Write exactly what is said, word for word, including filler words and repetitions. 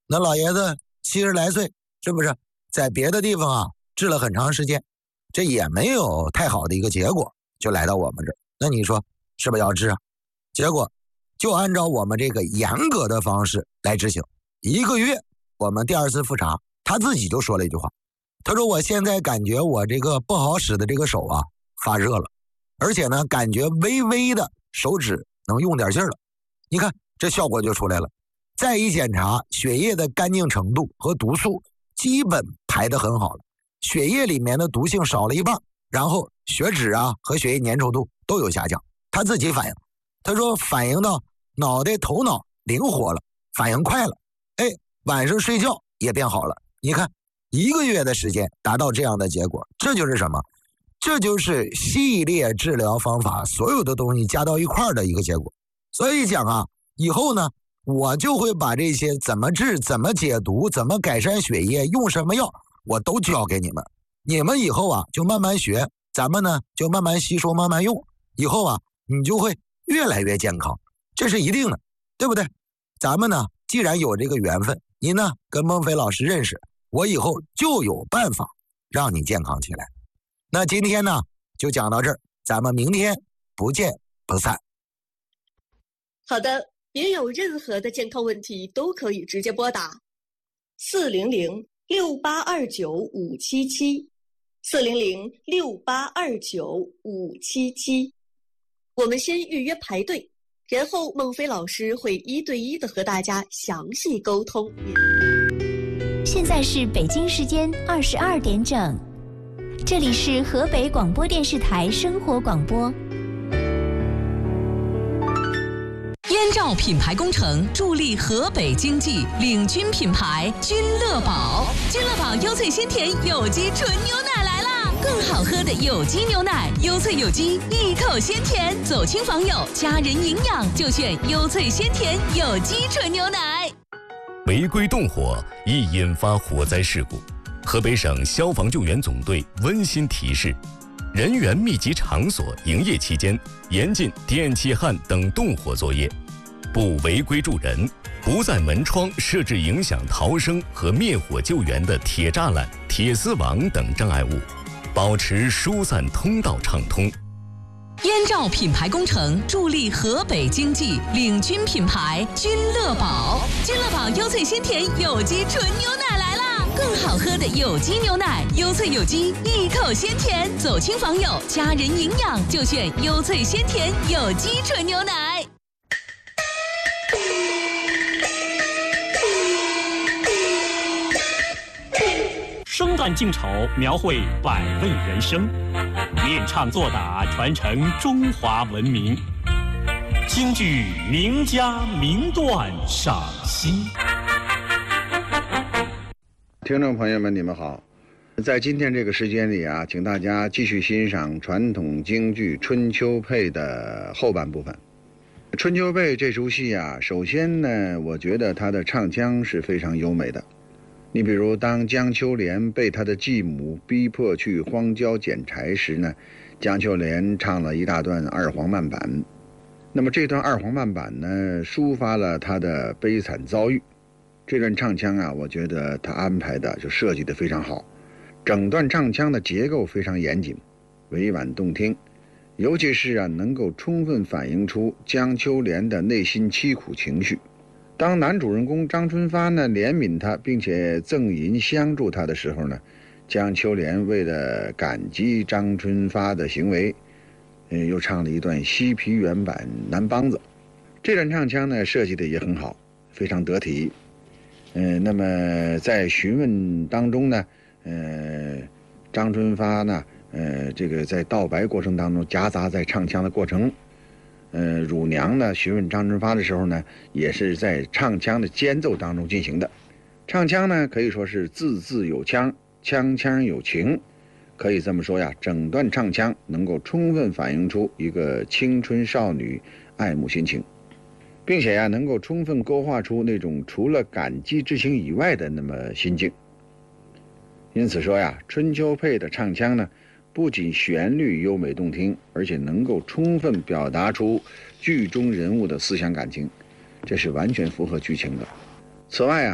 那老爷子七十来岁，是不是在别的地方啊治了很长时间，这也没有太好的一个结果，就来到我们这儿。那你说是不是要治啊？结果就按照我们这个严格的方式来执行。一个月我们第二次复查，他自己就说了一句话，他说我现在感觉我这个不好使的这个手啊发热了，而且呢感觉微微的手指能用点劲儿了。你看这效果就出来了。再一检查，血液的干净程度和毒素基本排得很好了，血液里面的毒性少了一半，然后血脂啊和血液粘稠度都有下降。他自己反映，他说反映到脑袋头脑灵活了，反应快了，哎，晚上睡觉也变好了。你看一个月的时间达到这样的结果，这就是什么？这就是系列治疗方法所有的东西加到一块儿的一个结果。所以讲啊，以后呢我就会把这些怎么治、怎么解毒、怎么改善血液、用什么药，我都教给你们。你们以后啊就慢慢学，咱们呢就慢慢吸收、慢慢用。以后啊你就会越来越健康，这是一定的，对不对？咱们呢既然有这个缘分，您呢跟孟非老师认识，我以后就有办法让你健康起来。那今天呢就讲到这儿，咱们明天不见不散。 好的，您有任何的健康问题都可以直接拨打四零零六八二九五七七，四零零六八二九五七七。我们先预约排队，然后孟非老师会一对一的和大家详细沟通。 现在是北京时间二十二点整，这里是河北广播电视台生活广播。 燕赵品牌工程助力河北经济，领军品牌君乐宝。君乐宝优萃鲜甜有机纯牛奶来啦！更好喝的有机牛奶，优萃有机，一口鲜甜。走亲访友，家人营养就选优萃鲜甜有机纯牛奶。 违规动火易引发火灾事故，河北省消防救援总队温馨提示：人员密集场所营业期间，严禁电气焊等动火作业，不违规助人，不在门窗设置影响逃生和灭火救援的铁栅栏、铁丝网等障碍物，保持疏散通道畅通。 燕赵品牌工程助力河北经济，领军品牌君乐宝。君乐宝优萃鲜甜有机纯牛奶来啦！更好喝的有机牛奶，优萃有机，一口鲜甜。走亲访友，家人营养就选优萃鲜甜有机纯牛奶。 生旦净丑，描绘百味人生；练唱作打，传承中华文明。京剧名家名段赏析。 听众朋友们，你们好！在今天这个时间里啊，请大家继续欣赏传统京剧《春秋配》的后半部分。《春秋配》这出戏啊，首先呢，我觉得它的唱腔是非常优美的。你比如当江秋莲被他的继母逼迫去荒郊捡柴时呢，江秋莲唱了一大段二黄慢板。那么这段二黄慢板呢，抒发了他的悲惨遭遇。这段唱腔啊，我觉得他安排的就设计得非常好，整段唱腔的结构非常严谨，委婉动听，尤其是啊，能够充分反映出江秋莲的内心凄苦情绪。当男主人公张春发呢怜悯他，并且赠银相助他的时候呢，江秋莲为了感激张春发的行为，呃，又唱了一段西皮原版南梆子。这段唱腔呢设计的也很好，非常得体。呃，那么在询问当中呢，呃，张春发呢，呃，这个在道白过程当中夹杂在唱腔的过程。呃，乳娘呢询问张春发的时候呢，也是在唱腔的间奏当中进行的。唱腔呢可以说是字字有腔，腔腔有情，可以这么说呀，整段唱腔能够充分反映出一个青春少女爱慕心情，并且呀能够充分勾画出那种除了感激之情以外的那么心境。因此说呀，春秋配的唱腔呢，不仅旋律优美动听，而且能够充分表达出剧中人物的思想感情，这是完全符合剧情的。此外啊